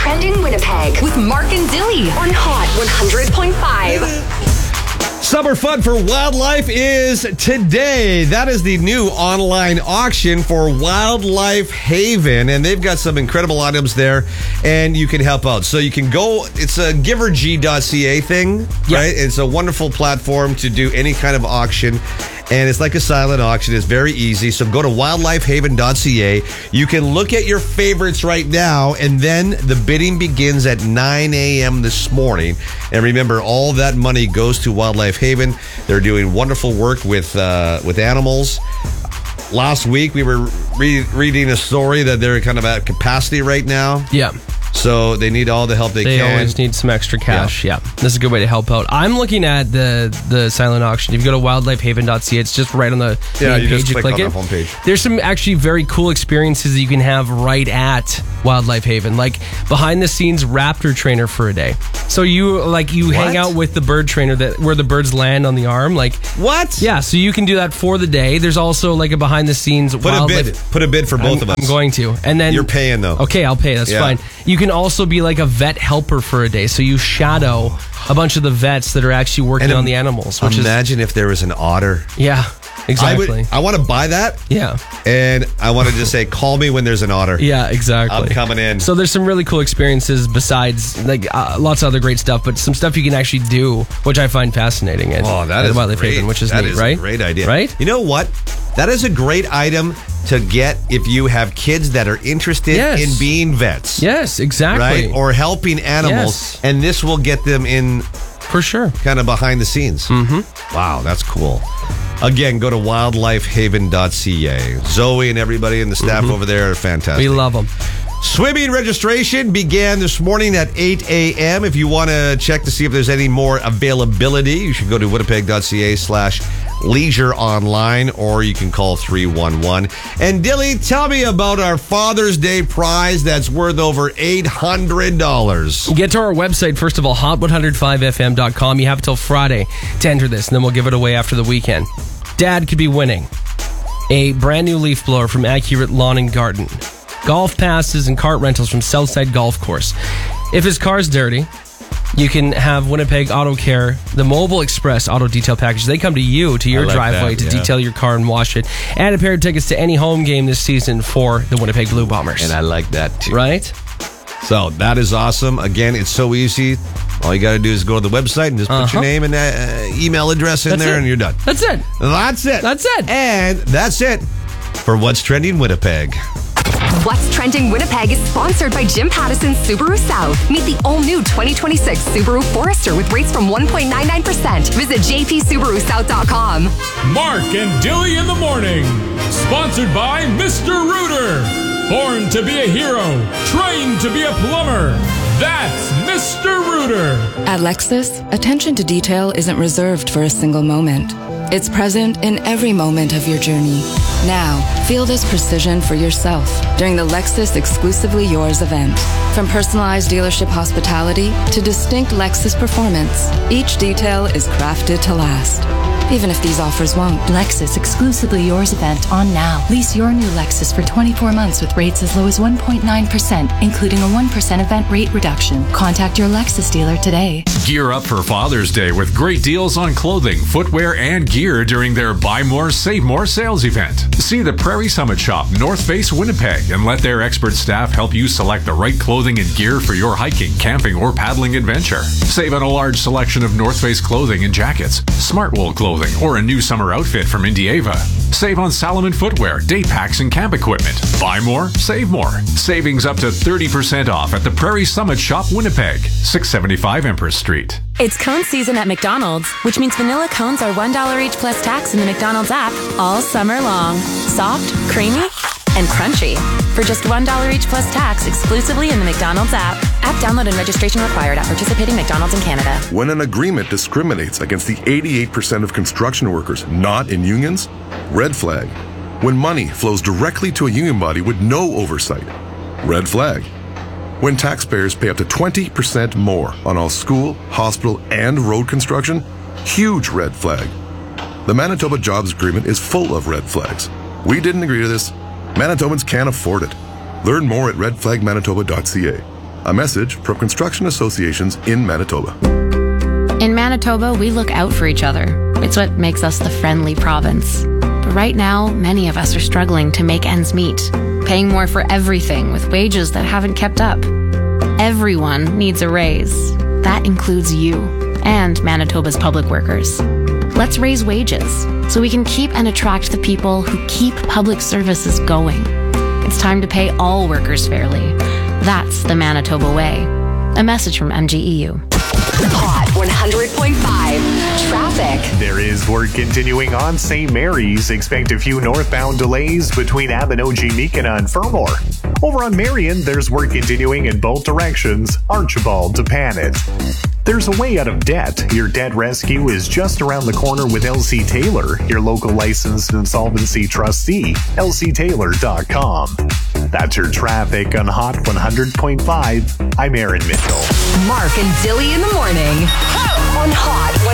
Trending Winnipeg with Mark and Dilly on Hot 100.5. Summer Fun for Wildlife is today. That is the new online auction for Wildlife Haven, and they've got some incredible items there, and you can help out. So you can go, it's a giverg.ca thing, right? It's a wonderful platform to do any kind of auction, and it's like a silent auction. It's very easy. So go to wildlifehaven.ca. You can look at your favorites right now, and then the bidding begins at 9 a.m. this morning. And remember, all that money goes to Wildlife Haven. They're doing wonderful work with animals. Last week, we were reading a story that they're kind of at capacity right now. Yeah. So they need all the help they can. They always need some extra cash. Yeah. This is a good way to help out. I'm looking at the silent auction. If you go to wildlifehaven.ca, it's just right on the main page. You click on the homepage. There's some actually very cool experiences that you can have right at Wildlife Haven, like behind the scenes raptor trainer for a day. So you hang out with the bird trainer where the birds land on the arm. Like what? Yeah. So you can do that for the day. There's also like a behind the scenes wildlife. Put a bid for both of us. I'm going to, and then you're paying though. Okay, I'll pay. That's fine. You can also be like a vet helper for a day. So you shadow a bunch of the vets that are actually working on the animals. Imagine if there was an otter. Yeah, exactly. I want to buy that. Yeah. And I want to just say, call me when there's an otter. Yeah, exactly. I'm coming in. So there's some really cool experiences besides lots of other great stuff, but some stuff you can actually do, which I find fascinating. That is Wildlife Haven, which is neat, right? That is a great idea. Right? You know what? That is a great item to get if you have kids that are interested in being vets. Yes, exactly. Right? Or helping animals. Yes. And this will get them in. For sure. Kind of behind the scenes. Mm-hmm. Wow, that's cool. Again, go to wildlifehaven.ca. Zoe and everybody in the staff over there are fantastic. We love them. Swimming registration began this morning at 8 a.m. If you want to check to see if there's any more availability, you should go to winnipeg.ca/leisure online, or you can call 311. And Dilly, tell me about our Father's Day prize that's worth over $800. Get to our website, first of all, hot105fm.com. You have till Friday to enter this, and then we'll give it away after the weekend. Dad could be winning a brand new leaf blower from Accurate Lawn and Garden, golf passes and cart rentals from Southside Golf Course. If his car's dirty, you can have Winnipeg Auto Care, the Mobile Express Auto Detail Package. They come to you, to your driveway, to detail your car and wash it. And a pair of tickets to any home game this season for the Winnipeg Blue Bombers. And I like that too. Right? So that is awesome. Again, it's so easy. All you got to do is go to the website and just put your name and email address in there, and you're done. That's it. That's it. That's it. And that's it for What's Trending Winnipeg. What's Trending Winnipeg is sponsored by Jim Pattison Subaru South. Meet the all-new 2026 Subaru Forester with rates from 1.99%. Visit jpsubarusouth.com. Mark and Dilly in the morning. Sponsored by Mr. Rooter. Born to be a hero. Trained to be a plumber. That's Mr. Rooter. At Lexus, attention to detail isn't reserved for a single moment. It's present in every moment of your journey. Now, feel this precision for yourself during the Lexus Exclusively Yours event. From personalized dealership hospitality to distinct Lexus performance, each detail is crafted to last. Even if these offers won't. Lexus Exclusively Yours event on now. Lease your new Lexus for 24 months with rates as low as 1.9%, including a 1% event rate reduction. Contact your Lexus dealer today. Gear up for Father's Day with great deals on clothing, footwear, and gear during their Buy More, Save More sales event. See the Prairie Summit Shop, North Face, Winnipeg, and let their expert staff help you select the right clothing and gear for your hiking, camping, or paddling adventure. Save on a large selection of North Face clothing and jackets, Smart Wool clothing, or a new summer outfit from Indieva. Save on Salomon footwear, day packs, and camp equipment. Buy more, save more. Savings up to 30% off at the Prairie Summit Shop, Winnipeg, 675 Empress Street. It's cone season at McDonald's, which means vanilla cones are $1 each plus tax in the McDonald's app all summer long. Soft, creamy, and crunchy. For just $1 each plus tax exclusively in the McDonald's app. App download and registration required at participating McDonald's in Canada. When an agreement discriminates against the 88% of construction workers not in unions, red flag. When money flows directly to a union body with no oversight, red flag. When taxpayers pay up to 20% more on all school, hospital, and road construction, huge red flag. The Manitoba Jobs Agreement is full of red flags. We didn't agree to this. Manitobans can't afford it. Learn more at redflagmanitoba.ca. A message from Construction Associations in Manitoba. In Manitoba, we look out for each other. It's what makes us the friendly province. But right now, many of us are struggling to make ends meet, paying more for everything with wages that haven't kept up. Everyone needs a raise. That includes you and Manitoba's public workers. Let's raise wages so we can keep and attract the people who keep public services going. It's time to pay all workers fairly. That's the Manitoba way. A message from MGEU. Hot 100.5 traffic. There is work continuing on St. Mary's. Expect a few northbound delays between Abinogi, Meekina, and Fermor. Over on Marion, there's work continuing in both directions, Archibald to Panet. There's a way out of debt. Your debt rescue is just around the corner with LC Taylor, your local licensed insolvency trustee, lctaylor.com. That's your traffic on Hot 100.5. I'm Aaron Mitchell. Mark and Dilly in the morning on Hot